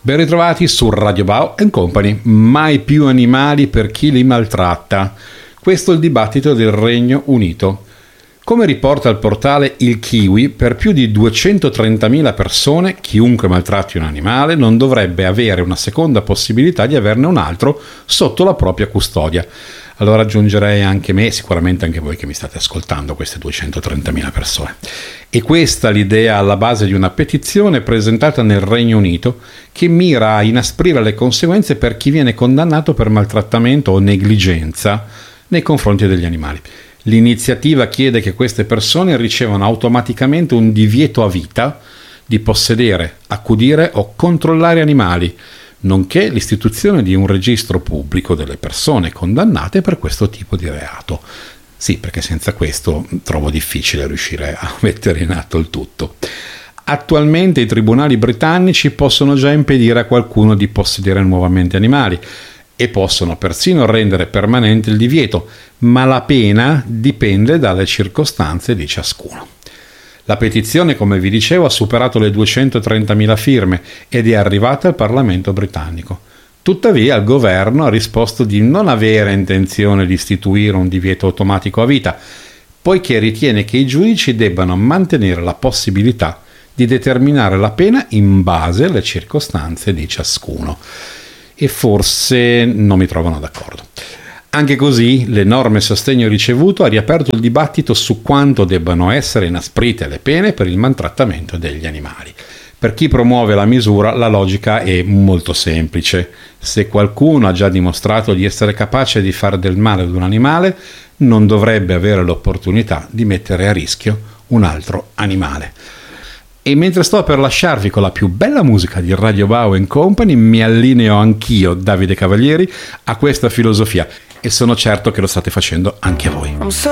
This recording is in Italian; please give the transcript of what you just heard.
Ben ritrovati su Radio Bao & Company. Mai più animali per chi li maltratta. Questo è il dibattito del Regno Unito. Come riporta il portale Il Kiwi, per più di 230.000 persone, chiunque maltratti un animale non dovrebbe avere una seconda possibilità di averne un altro sotto la propria custodia. Allora aggiungerei anche me, sicuramente anche voi che mi state ascoltando, queste 230.000 persone. E questa è l'idea alla base di una petizione presentata nel Regno Unito che mira a inasprire le conseguenze per chi viene condannato per maltrattamento o negligenza nei confronti degli animali. L'iniziativa chiede che queste persone ricevano automaticamente un divieto a vita di possedere, accudire o controllare animali, nonché l'istituzione di un registro pubblico delle persone condannate per questo tipo di reato. Sì, perché senza questo trovo difficile riuscire a mettere in atto il tutto. Attualmente i tribunali britannici possono già impedire a qualcuno di possedere nuovamente animali e possono persino rendere permanente il divieto, ma la pena dipende dalle circostanze di ciascuno. La petizione, come vi dicevo, ha superato le 230.000 firme ed è arrivata al Parlamento britannico. Tuttavia il governo ha risposto di non avere intenzione di istituire un divieto automatico a vita, poiché ritiene che i giudici debbano mantenere la possibilità di determinare la pena in base alle circostanze di ciascuno. E forse non mi trovano d'accordo. Anche così, l'enorme sostegno ricevuto ha riaperto il dibattito su quanto debbano essere inasprite le pene per il maltrattamento degli animali. Per chi promuove la misura, la logica è molto semplice. Se qualcuno ha già dimostrato di essere capace di fare del male ad un animale, non dovrebbe avere l'opportunità di mettere a rischio un altro animale. E mentre sto per lasciarvi con la più bella musica di Radio Bao & Company, mi allineo anch'io, Davide Cavalieri, a questa filosofia e sono certo che lo state facendo anche voi.